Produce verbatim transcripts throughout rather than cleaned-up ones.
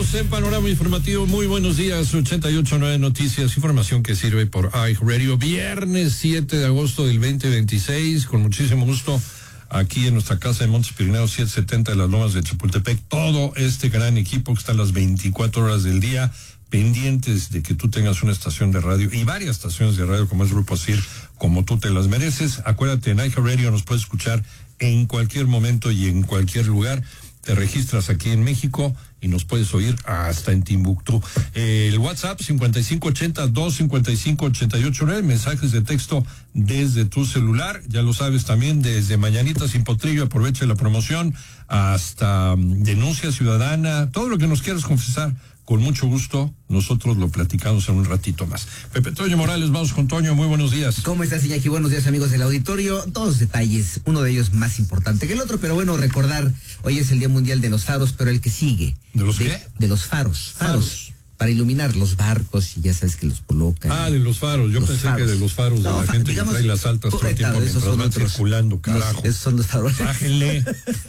Estamos en Panorama Informativo. Muy buenos días. ochenta y ocho punto nueve Noticias, información que sirve por iHeartRadio. Viernes siete de agosto del veinte veintiséis. Con muchísimo gusto, aquí en nuestra casa de Montes Pirineos, setecientos setenta de las Lomas de Chapultepec. Todo este gran equipo que está las veinticuatro horas del día, pendientes de que tú tengas una estación de radio y varias estaciones de radio como es Grupo ASIR, como tú te las mereces. Acuérdate, en iHeartRadio nos puedes escuchar en cualquier momento y en cualquier lugar. Te registras aquí en México y nos puedes oír hasta en Timbuktu. Eh, el WhatsApp cincuenta y cinco ochenta, dos cincuenta y cinco, ochenta y ocho nueve, mensajes de texto desde tu celular, ya lo sabes también, desde Mañanita Sin Potrillo, aprovecha la promoción, hasta um, denuncia ciudadana, todo lo que nos quieras confesar, con mucho gusto, nosotros lo platicamos en un ratito más. Pepe Toño Morales, vamos con Toño, muy buenos días. ¿Cómo estás, Iñaki? Buenos días, amigos del auditorio. Dos detalles, uno de ellos más importante que el otro, pero bueno, recordar, hoy es el Día Mundial de los Faros, pero el que sigue. ¿De los de, qué? De los faros, faros. Faros. Para iluminar los barcos, y ya sabes que los colocan. Ah, de los faros, yo pensé faros. que de los faros no, de la gente digamos, que trae las altas todo el tiempo mientras van otros, circulando, carajo. Los, esos son los faros. Bájenle.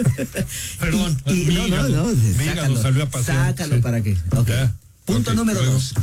Perdón, y, y, mi no, no, no, sácalo, salió a pasear. Sácalo, sí. ¿para qué? Okay. Ya. Punto okay, número luego. dos.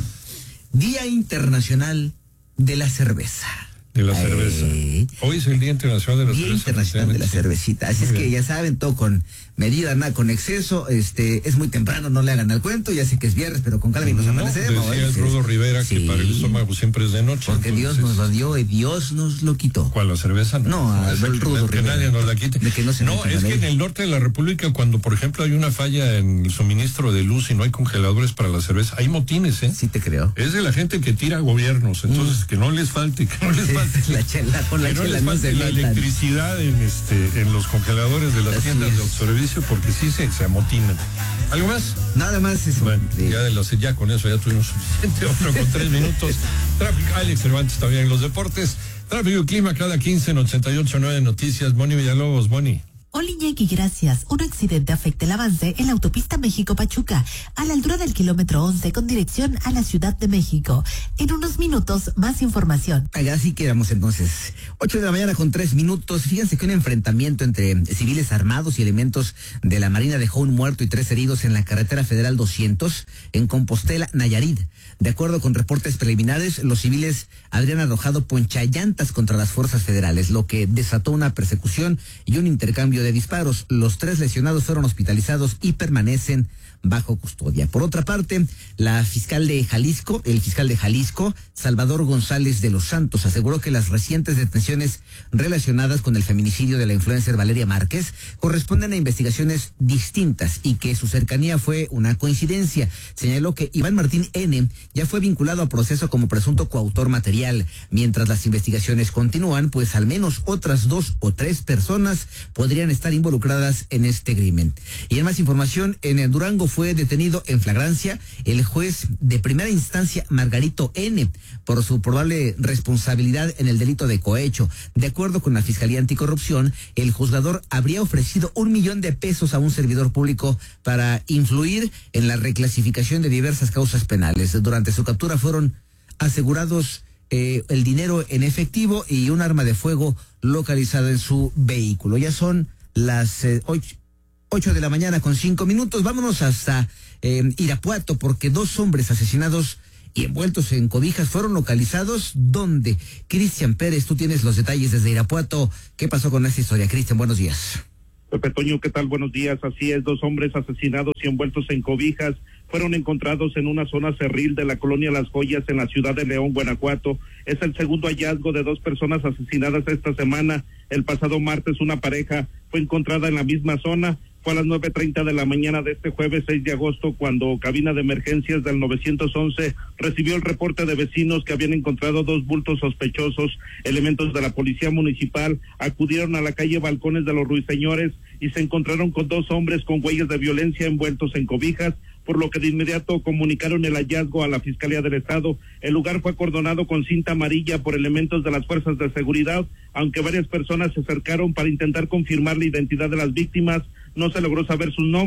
Día Internacional de la Cerveza. De la cerveza. Eh, Hoy es el Día Internacional de la Día Cerveza. Día Internacional de la Cervecita. Así Muy es bien. que ya saben, todo con medida, nada con exceso. Este, es muy temprano, no le hagan al cuento. Ya sé que es viernes, pero con calma y nos no, amanecemos. Decía el Rudo Rivera sí. que para el estómago siempre es de noche. Porque entonces, Dios nos lo dio y Dios nos lo quitó. ¿Cuál, la cerveza? No, no, no el Rudo que, Rivera. Que nadie nos la quite. De que no se no es que en el norte de la República, cuando por ejemplo hay una falla en el suministro de luz y no hay congeladores para la cerveza, hay motines, ¿eh? Sí te creo. Es de la gente que tira gobiernos, entonces mm. que no les falte, que no les sí, falte. La chela, con la que chela no les falte no la electricidad en este en los congeladores de las Así tiendas es. de autoservicio, porque sí se, se amotinan. ¿Algo más? Nada más eso. Bueno, sí. ya, de los, ya con eso ya tuvimos suficiente, otro con tres minutos. Tráfico, Alex Cervantes también en los deportes. Tráfico y clima cada quince en ochenta y ocho punto nueve Noticias. Moni Villalobos, Moni. Hola, Iñaki, gracias. Un accidente afecta el avance en la autopista México-Pachuca, a la altura del kilómetro once con dirección a la Ciudad de México. En unos minutos, más información. Así quedamos entonces. Ocho de la mañana con tres minutos. Fíjense que un enfrentamiento entre civiles armados y elementos de la Marina dejó un muerto y tres heridos en la carretera federal doscientos en Compostela, Nayarit. De acuerdo con reportes preliminares, los civiles habrían arrojado ponchallantas contra las fuerzas federales, lo que desató una persecución y un intercambio de disparos. Los tres lesionados fueron hospitalizados y permanecen bajo custodia. Por otra parte, la fiscal de Jalisco, el fiscal de Jalisco, Salvador González de los Santos, aseguró que las recientes detenciones relacionadas con el feminicidio de la influencer Valeria Márquez corresponden a investigaciones distintas y que su cercanía fue una coincidencia. Señaló que Iván Martín N. ya fue vinculado a proceso como presunto coautor material. Mientras las investigaciones continúan, pues al menos otras dos o tres personas podrían estar involucradas en este crimen. Y en más información, en el Durango fue detenido en flagrancia el juez de primera instancia Margarito N. por su probable responsabilidad en el delito de cohecho. De acuerdo con la Fiscalía Anticorrupción, el juzgador habría ofrecido un millón de pesos a un servidor público para influir en la reclasificación de diversas causas penales. Durante su captura fueron asegurados eh, el dinero en efectivo y un arma de fuego localizada en su vehículo. Ya son las eh, ocho. Ocho de la mañana con cinco minutos. Vámonos hasta eh, Irapuato, porque dos hombres asesinados y envueltos en cobijas fueron localizados. ¿Dónde? Cristian Pérez, tú tienes los detalles desde Irapuato. ¿Qué pasó con esta historia? Cristian, buenos días. Pepe Toño, ¿qué tal? Buenos días. Así es, dos hombres asesinados y envueltos en cobijas fueron encontrados en una zona cerril de la colonia Las Joyas en la ciudad de León, Guanajuato. Es el segundo hallazgo de dos personas asesinadas esta semana. El pasado martes una pareja fue encontrada en la misma zona. Fue a las nueve treinta de la mañana de este jueves seis de agosto cuando cabina de emergencias del nueve once recibió el reporte de vecinos que habían encontrado dos bultos sospechosos. Elementos de la policía municipal acudieron a la calle Balcones de los Ruiseñores y se encontraron con dos hombres con huellas de violencia envueltos en cobijas, por lo que de inmediato comunicaron el hallazgo a la Fiscalía del Estado. El lugar fue acordonado con cinta amarilla por elementos de las fuerzas de seguridad, aunque varias personas se acercaron para intentar confirmar la identidad de las víctimas. No se logró saber sus nombres.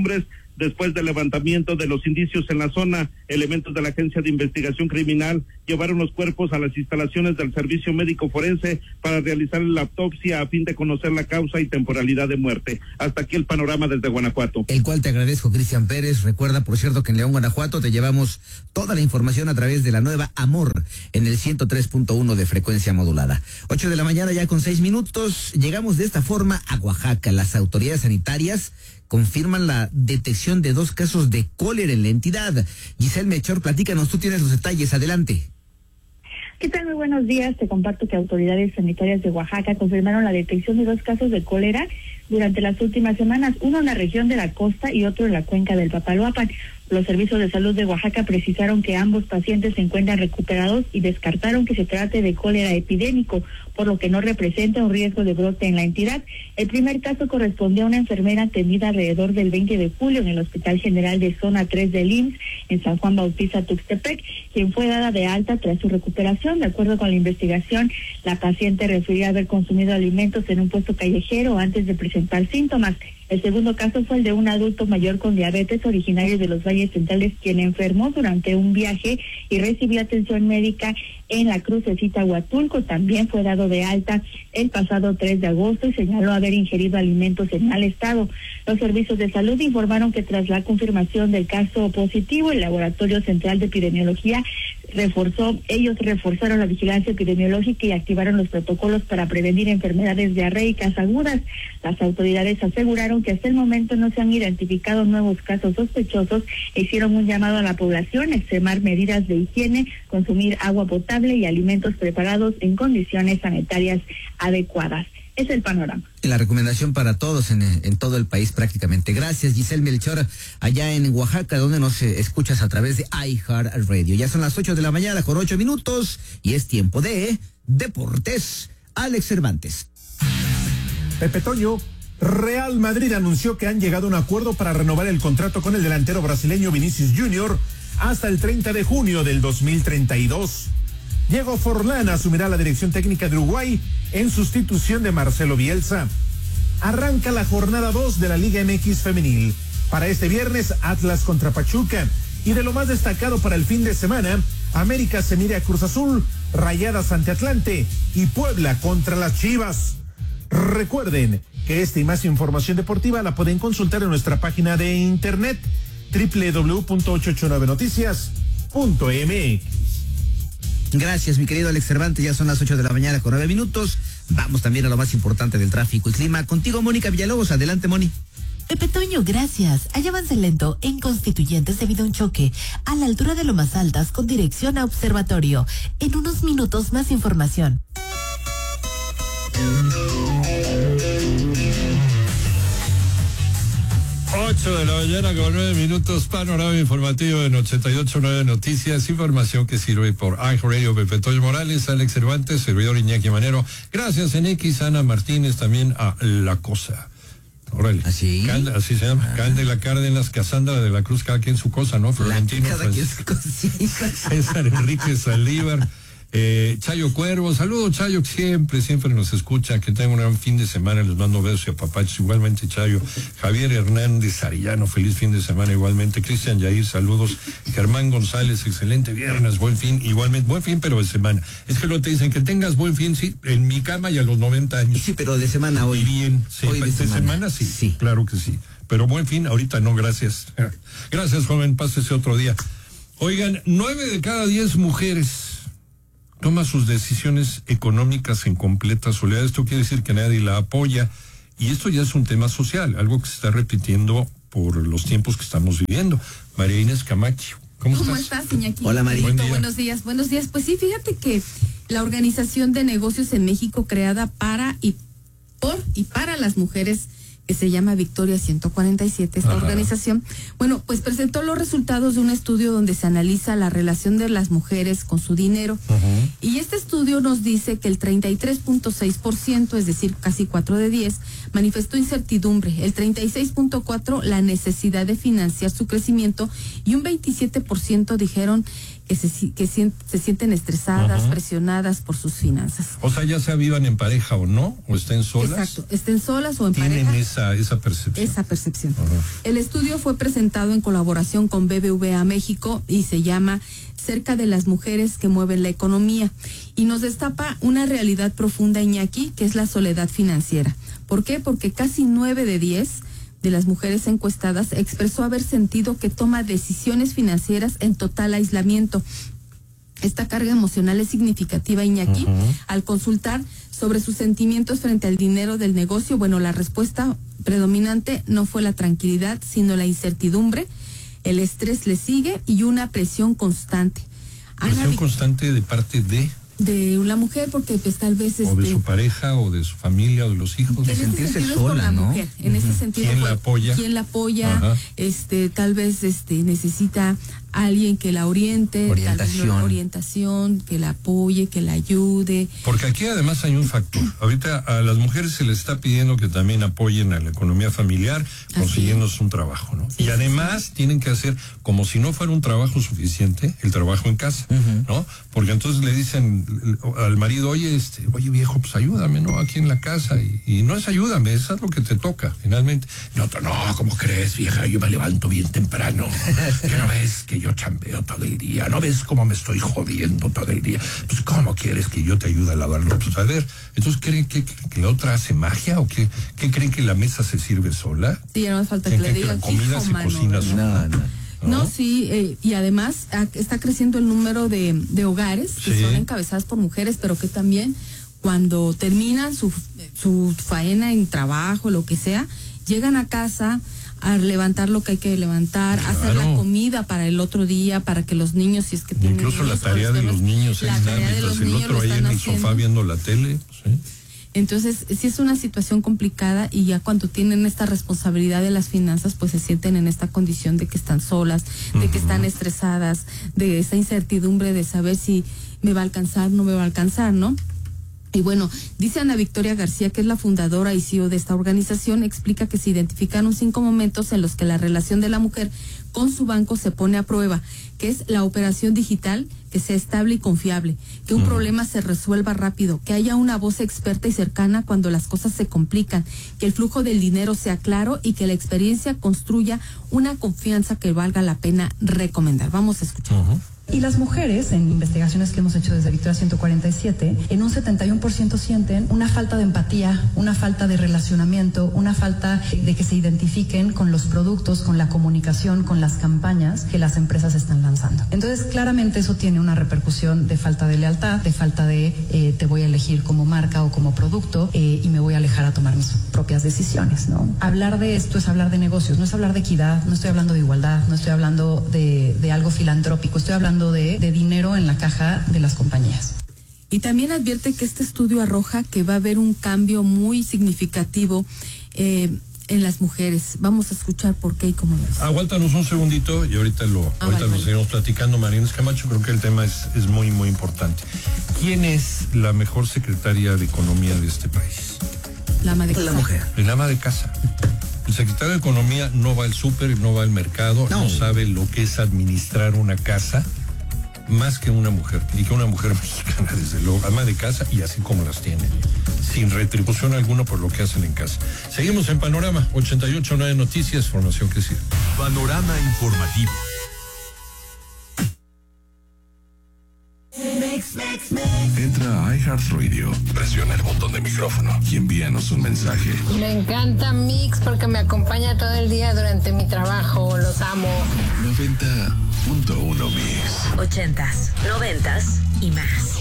Después del levantamiento de los indicios en la zona, elementos de la Agencia de Investigación Criminal llevaron los cuerpos a las instalaciones del Servicio Médico Forense para realizar la autopsia a fin de conocer la causa y temporalidad de muerte. Hasta aquí el panorama desde Guanajuato. El cual te agradezco, Cristian Pérez. Recuerda, por cierto, que en León, Guanajuato, te llevamos toda la información a través de la nueva Amor en el ciento tres punto uno de frecuencia modulada. Ocho de la mañana ya con seis minutos. Llegamos de esta forma a Oaxaca. Las autoridades sanitarias confirman la detección de dos casos de cólera en la entidad. Giselle Melchor, platícanos, tú tienes los detalles, adelante. ¿Qué tal? Muy buenos días. Te comparto que autoridades sanitarias de Oaxaca confirmaron la detección de dos casos de cólera durante las últimas semanas, uno en la región de la costa y otro en la cuenca del Papaloapan. Los servicios de salud de Oaxaca precisaron que ambos pacientes se encuentran recuperados y descartaron que se trate de cólera epidémico, por lo que no representa un riesgo de brote en la entidad. El primer caso correspondió a una enfermera atendida alrededor del veinte de julio en el Hospital General de Zona tres del I M S S en San Juan Bautista, Tuxtepec, quien fue dada de alta tras su recuperación. De acuerdo con la investigación, la paciente refirió haber consumido alimentos en un puesto callejero antes de presentar síntomas. El segundo caso fue el de un adulto mayor con diabetes originario de los Valles Centrales, quien enfermó durante un viaje y recibió atención médica en la Crucecita Huatulco. También fue dado de alta el pasado tres de agosto y señaló haber ingerido alimentos en mal estado. Los servicios de salud informaron que tras la confirmación del caso positivo, el Laboratorio Central de Epidemiología reforzó, ellos reforzaron la vigilancia epidemiológica y activaron los protocolos para prevenir enfermedades diarreicas agudas. Las autoridades aseguraron que hasta el momento no se han identificado nuevos casos sospechosos e hicieron un llamado a la población a extremar medidas de higiene, consumir agua potable y alimentos preparados en condiciones sanitarias adecuadas. Es el panorama. La recomendación para todos en, en todo el país prácticamente. Gracias, Giselle Melchor, allá en Oaxaca, donde nos eh, escuchas a través de iHeartRadio. Ya son las ocho de la mañana con ocho minutos y es tiempo de Deportes. Alex Cervantes. Pepe Toño, Real Madrid anunció que han llegado a un acuerdo para renovar el contrato con el delantero brasileño Vinicius Junior hasta el treinta de junio del dos mil treinta y dos. Diego Forlán asumirá la dirección técnica de Uruguay en sustitución de Marcelo Bielsa. Arranca la jornada dos de la Liga M X femenil. Para este viernes, Atlas contra Pachuca. Y de lo más destacado para el fin de semana, América se mide a Cruz Azul, Rayadas ante Atlante y Puebla contra las Chivas. Recuerden que esta y más información deportiva la pueden consultar en nuestra página de internet doble u doble u doble u punto ocho ocho nueve noticias punto m x. Gracias, mi querido Alex Cervantes. Ya son las ocho de la mañana con nueve minutos. Vamos también a lo más importante del tráfico y clima. Contigo, Mónica Villalobos. Adelante, Moni. Pepe Toño, gracias. Hay avance lento en Constituyentes debido a un choque a la altura de Lomas Altas con dirección a Observatorio. En unos minutos más información. ocho de la mañana con nueve minutos, panorama informativo en ochenta y ocho punto nueve Noticias, información que sirve por iHeartRadio. Pepe Toño Morales, Alex Cervantes, servidor Iñaki Manero. Gracias en X, Ana Martínez, también a La Cosa. Órale. ¿Así? Cand- así se llama. Ah. Candela Cárdenas, Casandra de la Cruz, cada quien su cosa, ¿no? Florentino, César Enrique Saldívar, eh, Chayo Cuervo. Saludos, Chayo, que siempre, siempre nos escucha. Que tengan un gran fin de semana. Les mando besos y apapachos. Igualmente, Chayo. Javier Hernández Arellano, feliz fin de semana. Igualmente, Cristian Yair, saludos. Germán González, excelente viernes, buen fin. Igualmente, buen fin, pero de semana. Es que lo te dicen que tengas buen fin, sí, en mi cama y a los noventa años. Sí, pero de semana hoy. Y bien, sí, hoy de, de semana. semana sí, sí, claro que sí. Pero buen fin, ahorita no, gracias. Gracias, joven, pásese otro día. Oigan, nueve de cada diez mujeres toma sus decisiones económicas en completa soledad. Esto quiere decir que nadie la apoya. Y esto ya es un tema social, algo que se está repitiendo por los tiempos que estamos viviendo. María Inés Camacho, ¿cómo, ¿Cómo estás? estás, Iñaki? Hola, María. Buen día. Buenos días, buenos días. Pues sí, fíjate que la Organización de Negocios en México, creada para y por y para las mujeres, que se llama Victoria ciento cuarenta y siete, esta Ajá. organización, bueno, pues presentó los resultados de un estudio donde se analiza la relación de las mujeres con su dinero. Uh-huh. Y este estudio nos dice que el treinta y tres punto seis por ciento, es decir, casi cuatro de diez, manifestó incertidumbre, el treinta y seis punto cuatro por ciento la necesidad de financiar su crecimiento y un veintisiete por ciento dijeron que se, que se, se sienten estresadas, Ajá. presionadas por sus finanzas. O sea, ya sea vivan en pareja o no, o estén solas. Exacto, estén solas o en Tienen pareja. esa esa, esa percepción. Esa percepción. Ajá. El estudio fue presentado en colaboración con B B V A México y se llama Cerca de las mujeres que mueven la economía, y nos destapa una realidad profunda, Iñaki, que es la soledad financiera. ¿Por qué? Porque casi nueve de diez de las mujeres encuestadas expresó haber sentido que toma decisiones financieras en total aislamiento. Esta carga emocional es significativa, Iñaki. Uh-huh. Al consultar sobre sus sentimientos frente al dinero del negocio, bueno, la respuesta predominante no fue la tranquilidad, sino la incertidumbre. El estrés le sigue y una presión constante. ¿Presión Ana, constante de parte de? De una mujer, porque pues tal vez... O este, de su pareja, o de su familia, o de los hijos. De sentirse sola, ¿no? Mujer. En uh-huh. ese sentido, ¿quién pues, la apoya? ¿Quién la apoya? Ajá. Este, tal vez este necesita alguien que la oriente, orientación, tal vez, orientación, que la apoye, que la ayude. Porque aquí además hay un factor. Ahorita a las mujeres se les está pidiendo que también apoyen a la economía familiar, consiguiéndose un trabajo, ¿no? Sí, y además sí. tienen que hacer, como si no fuera un trabajo suficiente, el trabajo en casa, uh-huh. ¿no? Porque entonces le dicen al marido, oye, este, oye viejo, pues ayúdame, ¿no? Aquí en la casa. Y, y no es ayúdame, eso es lo que te toca, finalmente. No, no, ¿cómo crees, vieja? Yo me levanto bien temprano. ¿Qué no ves que yo chambeo todo el día? ¿No ves cómo me estoy jodiendo todo el día? Pues, ¿cómo quieres que yo te ayude a lavarlo? Pues, a ver, ¿entonces creen que, que, que la otra hace magia? ¿O qué, qué creen que la mesa se sirve sola? Sí, ya no hace falta que le digan. La comida hijo, se mano, cocina sola. No, no. No, sí, eh, y además a, está creciendo el número de, de hogares que sí. son encabezadas por mujeres, pero que también cuando terminan su, su faena en trabajo, lo que sea, llegan a casa a levantar lo que hay que levantar, claro. hacer la comida para el otro día, para que los niños, si es que tienen incluso niños, la tarea de los niños, la es tarea nada, de los mientras el niños otro lo ahí en están el haciendo. sofá viendo la tele, ¿sí? Entonces, sí es una situación complicada, y ya cuando tienen esta responsabilidad de las finanzas, pues se sienten en esta condición de que están solas, de uh-huh. que están estresadas, de esa incertidumbre de saber si me va a alcanzar, no me va a alcanzar, ¿no? Y bueno, dice Ana Victoria García, que es la fundadora y C E O de esta organización, explica que se identificaron cinco momentos en los que la relación de la mujer con su banco se pone a prueba, que es la operación digital, que sea estable y confiable, que un uh-huh. problema se resuelva rápido, que haya una voz experta y cercana cuando las cosas se complican, que el flujo del dinero sea claro y que la experiencia construya una confianza que valga la pena recomendar. Vamos a escuchar. Uh-huh. Y las mujeres, en investigaciones que hemos hecho desde Victoria ciento cuarenta y siete, en un setenta y uno por ciento sienten una falta de empatía, una falta de relacionamiento, una falta de que se identifiquen con los productos, con la comunicación, con las campañas que las empresas están lanzando. Entonces, claramente eso tiene una repercusión de falta de lealtad, de falta de eh, te voy a elegir como marca o como producto eh, y me voy a alejar a tomar mis propias decisiones, ¿no? Hablar de esto es hablar de negocios, no es hablar de equidad, no estoy hablando de igualdad, no estoy hablando de, de algo filantrópico, estoy hablando De, de dinero en la caja de las compañías. Y también advierte que este estudio arroja que va a haber un cambio muy significativo eh, en las mujeres. Vamos a escuchar por qué y cómo lo es. Aguántanos un segundito y ahorita lo ah, ahorita vale, nos vale. seguimos platicando, Marina Camacho. Creo que el tema es, es muy, muy importante. ¿Quién es la mejor secretaria de Economía de este país? La ama de La casa. mujer. El ama de casa. El secretario de Economía no va al súper, no va al mercado, no. no sabe lo que es administrar una casa más que una mujer, y que una mujer mexicana, desde luego, ama de casa, y así como las tiene, sin retribución alguna por lo que hacen en casa. Seguimos en Panorama ochenta y ocho punto nueve Noticias, formación que sirve. Panorama informativo. Entra a iHeartRadio, presiona el botón de micrófono y envíanos un mensaje. Me encanta Mix porque me acompaña todo el día durante mi trabajo, los amo. noventa punto uno Mix. Ochentas, noventas y más.